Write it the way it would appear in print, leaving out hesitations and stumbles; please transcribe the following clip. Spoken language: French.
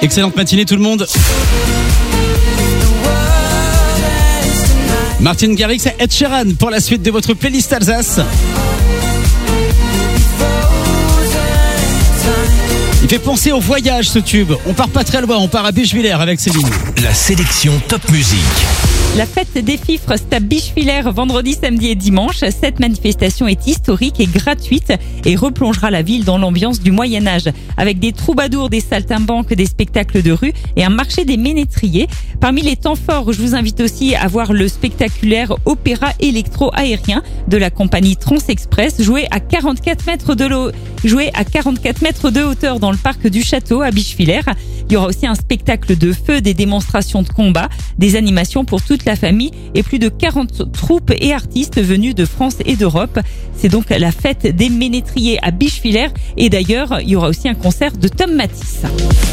Excellente matinée tout le monde. Martin Garrix et Ed Sheeran pour la suite de votre playlist Alsace. Il fait penser au voyage ce tube. On part pas très loin, on part à Bischwiller avec Céline. La sélection Top Music. La fête des fifres, c'est à Bischwiller vendredi, samedi et dimanche. Cette manifestation est historique et gratuite et replongera la ville dans l'ambiance du Moyen-Âge avec des troubadours, des saltimbanques, des spectacles de rue et un marché des ménétriers. Parmi les temps forts, je vous invite aussi à voir le spectaculaire opéra électro-aérien de la compagnie Transexpress joué à 44 mètres de hauteur dans le parc du château à Bischwiller. Il y aura aussi un spectacle de feu, des démonstrations de combat, des animations pour toute la famille et plus de 40 troupes et artistes venus de France et d'Europe. C'est donc la fête des ménétriers à Bischwiller et d'ailleurs, il y aura aussi un concert de Tom Matisse.